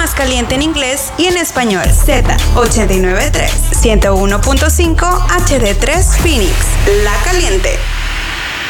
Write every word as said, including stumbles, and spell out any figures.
más caliente en inglés y en español. Z ochenta y nueve punto tres, ciento uno punto cinco H D tres Phoenix, La Caliente.